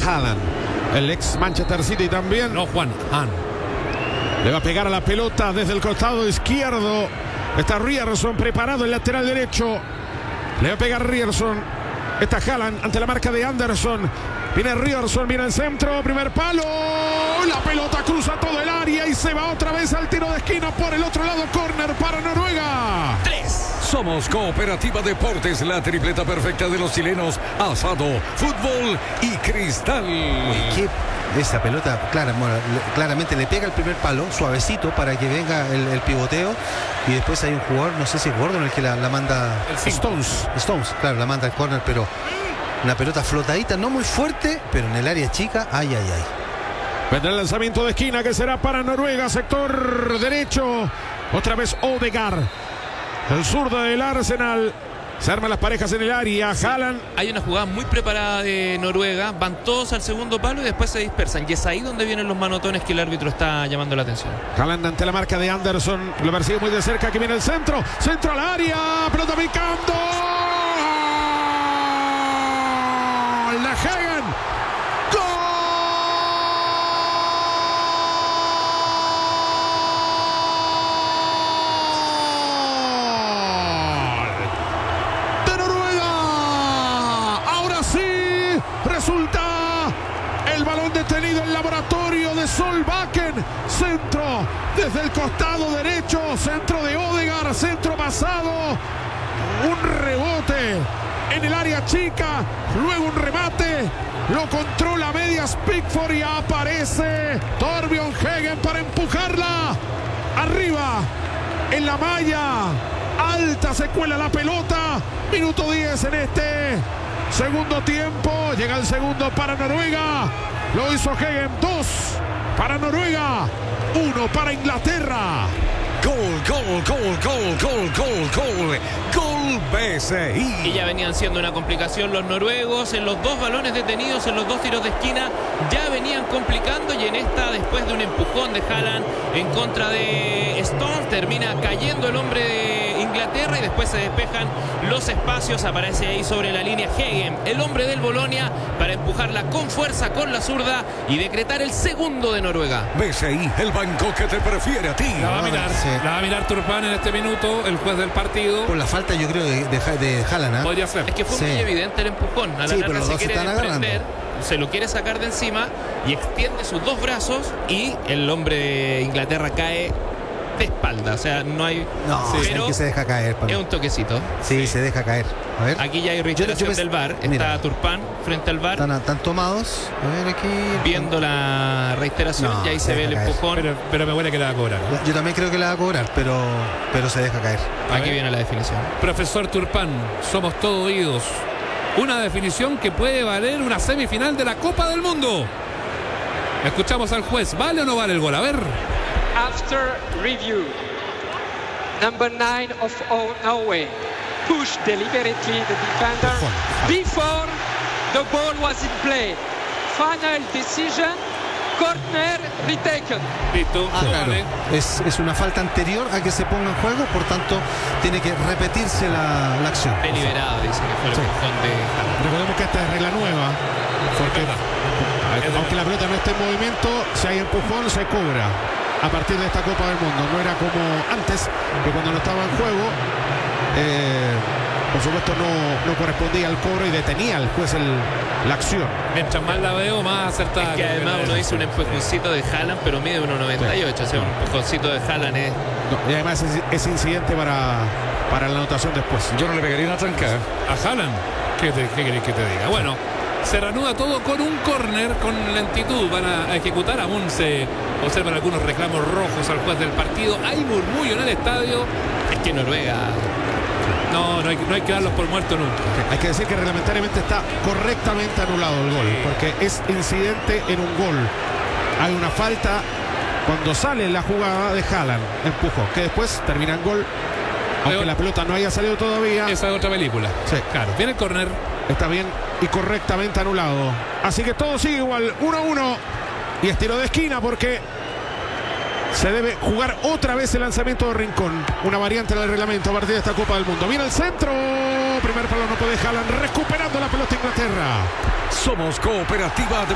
Haaland, el ex Manchester City también. No, Juan Han. Le va a pegar a la pelota desde el costado izquierdo. Está Ryerson preparado, el lateral derecho. Le va a pegar Ryerson. Está Haaland ante la marca de Anderson. Viene Ryerson, viene el centro, primer palo. La pelota cruza todo el área y se va otra vez al tiro de esquina por el otro lado. Córner para Noruega. 3. Somos Cooperativa Deportes, la tripleta perfecta de los chilenos. Asado, fútbol y cristal. Uy, esa pelota claramente le pega el primer palo, suavecito, para que venga el pivoteo. Y después hay un jugador, no sé si es Gordon el que la manda. Stones, claro, la manda al córner, pero una pelota flotadita, no muy fuerte, pero en el área chica, ay. Vendrá el lanzamiento de esquina que será para Noruega, sector derecho. Otra vez Odegaard, el zurdo del Arsenal. Se arman las parejas en el área. Haaland. Hay una jugada muy preparada de Noruega. Van todos al segundo palo y después se dispersan. Y es ahí donde vienen los manotones que el árbitro está llamando la atención. Haaland ante la marca de Anderson. Lo persigue muy de cerca. Aquí viene el centro. Centro al área. Pelota picando. La Hagen. Resulta el balón detenido en el laboratorio de Solbakken. Centro desde el costado derecho. Centro de Odegaard. Centro pasado. Un rebote en el área chica. Luego un remate. Lo controla medias Pickford y aparece Torbjørn Hagen para empujarla. Arriba en la malla alta se cuela la pelota. Minuto 10 en este segundo tiempo. Llega el segundo para Noruega. Lo hizo Hagen. 2 para Noruega, 1 para Inglaterra. Gol BCI. Y ya venían siendo una complicación los noruegos. En los 2 balones detenidos, en los 2 tiros de esquina, ya venían complicando. Y en esta, después de un empujón de Haaland en contra de Stones, termina cayendo el hombre de Inglaterra y después se despejan los espacios. Aparece ahí sobre la línea Hagen, el hombre del Bolonia, para empujarla con fuerza con la zurda y decretar el segundo de Noruega. BCI, el banco que te prefiere a ti. La va a mirar. Sí. La va a mirar Turpán en este minuto, el juez del partido. Por la falta, yo creo, de Haaland, ¿eh? Podría ser. Es que fue Sí. muy evidente el empujón. A la Sí, larga pero los se dos se quiere están desprender, se lo quiere sacar de encima y extiende sus 2 brazos y el hombre de Inglaterra cae de espalda. O sea, no hay... No, pero es que se deja caer. es un toquecito. Sí, se deja caer. A ver. Aquí ya hay reiteración del VAR. Está mira, Turpán frente al VAR están tomados. A ver aquí. viendo la reiteración. No, y ahí se se ve el deja caer. empujón. Pero me huele que la va a cobrar. Yo también creo que la va a cobrar, pero se deja caer. Aquí viene la definición. Profesor Turpán, somos todo oídos. Una definición que puede valer una semifinal de la Copa del Mundo. Escuchamos al juez. ¿Vale o no vale el gol? A ver. After review, number 9 of Norway pushed deliberately the defender before the ball was in play. Final decision, corner retaken. Listo. Ah, no claro. vale. Es una falta anterior a que se ponga en juego, por tanto tiene que repetirse la acción. Deliberado, dice que fue el empujón de Haaland. Recordemos que esta es regla nueva, porque aunque la pelota no esté en movimiento, si hay empujón se cobra a partir de esta Copa del Mundo. No era como antes, que cuando no estaba en juego, por supuesto no correspondía al cobro y detenía al juez la acción. Mientras más la veo, más acertada. Es que además uno dice un empujoncito de Haaland, pero mide 1.98. O sea, un empujoncito de Haaland es... No, y además es incidente para la anotación después. Yo no le pegaría una tranca. ¿A Haaland? ¿Qué querés que te diga? Bueno, se reanuda todo con un córner con lentitud. Van a ejecutar. Aún se observan algunos reclamos rojos al juez del partido. Hay murmullo en el estadio. Es que Noruega... No hay que darlos por muertos nunca. Hay que decir que reglamentariamente está correctamente anulado el gol, porque es incidente en un gol. Hay una falta cuando sale la jugada de Haaland, empujó, que después termina en gol, aunque la pelota no haya salido todavía. Esa es otra película. Sí. Claro, viene el córner. Está bien y correctamente anulado. Así que todo sigue igual, 1-1. Y es tiro de esquina porque se debe jugar otra vez el lanzamiento de Rincón. Una variante del reglamento a partir de esta Copa del Mundo. Viene el centro. Primer palo no puede Haaland. Recuperando la pelota Inglaterra. Somos Cooperativa